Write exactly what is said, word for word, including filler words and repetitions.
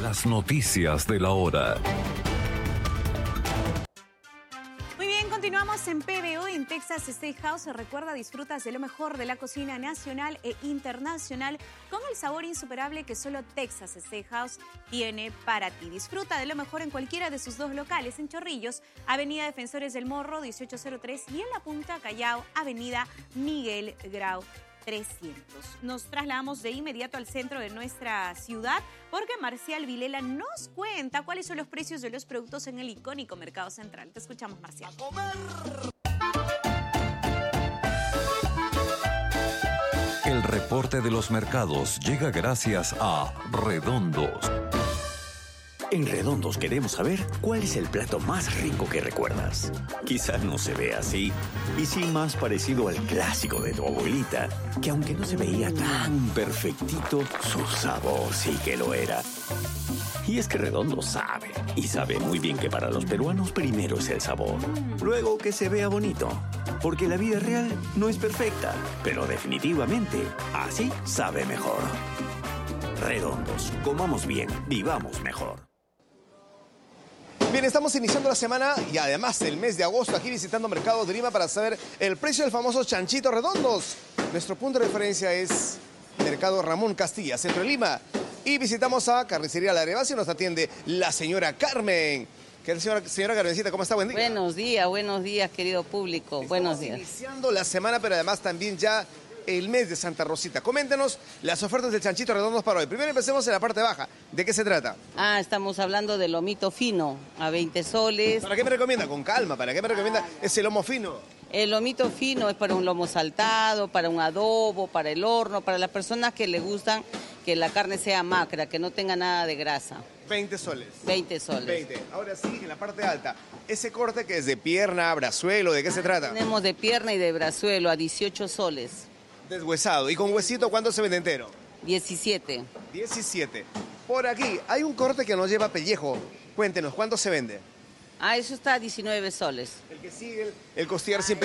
Las noticias de la hora. Continuamos en P B O, en Texas Steakhouse. Recuerda, disfrutas de lo mejor de la cocina nacional e internacional con el sabor insuperable que solo Texas Steakhouse tiene para ti. Disfruta de lo mejor en cualquiera de sus dos locales, en Chorrillos, Avenida Defensores del Morro, dieciocho cero tres, y en La Punta, Callao, Avenida Miguel Grau trescientos. Nos trasladamos de inmediato al centro de nuestra ciudad porque Marcial Vilela nos cuenta cuáles son los precios de los productos en el icónico Mercado Central. Te escuchamos, Marcial. El reporte de los mercados llega gracias a Redondos. En Redondos queremos saber cuál es el plato más rico que recuerdas. Quizás no se ve así, y sí más parecido al clásico de tu abuelita, que aunque no se veía tan perfectito, su sabor sí que lo era. Y es que Redondos sabe, y sabe muy bien que para los peruanos primero es el sabor, luego que se vea bonito. Porque la vida real no es perfecta, pero definitivamente así sabe mejor. Redondos, comamos bien, vivamos mejor. Bien, estamos iniciando la semana y además el mes de agosto aquí visitando Mercado de Lima para saber el precio del famoso chanchito Redondos. Nuestro punto de referencia es Mercado Ramón Castilla, centro de Lima. Y visitamos a Carnicería La Herencia y nos atiende la señora Carmen. ¿Qué, señora, señora Carmencita, ¿cómo está? Buen día. Buenos días, buenos días, querido público. Estamos buenos días. Iniciando la semana, pero además también ya el mes de Santa Rosita. Coméntenos las ofertas del chanchito Redondos para hoy. Primero empecemos en la parte baja. ¿De qué se trata? Ah, estamos hablando del lomito fino, a veinte soles. ¿Para qué me recomienda? Con calma, ¿para qué me recomienda ese lomo fino? El lomito fino es para un lomo saltado, para un adobo, para el horno, para las personas que le gustan que la carne sea macra, que no tenga nada de grasa. veinte soles. veinte soles. veinte. Ahora sí, en la parte alta. Ese corte que es de pierna, brazuelo, ¿de qué ah, se trata? Tenemos de pierna y de brazuelo a dieciocho soles. Deshuesado. ¿Y con huesito cuánto se vende entero? diecisiete. diecisiete. Por aquí hay un corte que no lleva pellejo. Cuéntenos, ¿cuánto se vende? Ah, eso está a diecinueve soles. El que sigue, el, el costillar sin pellejo.